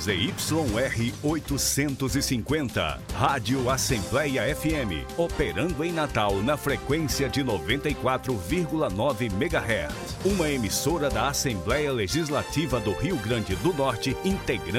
ZYR 850, Rádio Assembleia FM, operando em Natal na frequência de 94,9 MHz. Uma emissora da Assembleia Legislativa do Rio Grande do Norte, integrante